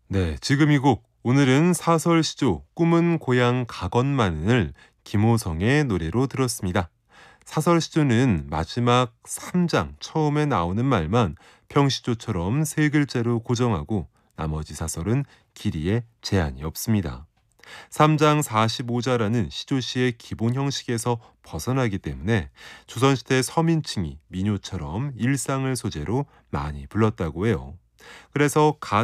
네, 지금 이 곡 오늘은 사설 시조 꿈은 고향 가건만을 김호성의 노래로 들었습니다. 사설 시조는 마지막 3장 처음에 나오는 말만 평시조처럼 세 글자로 고정하고 나머지 사설은 길이에 제한이 없습니다. 3장 45자라는 시조시의 기본 형식에서 벗어나기 때문에 조선시대 서민층이 민요처럼 일상을 소재로 많이 불렀다고 해요. 그래서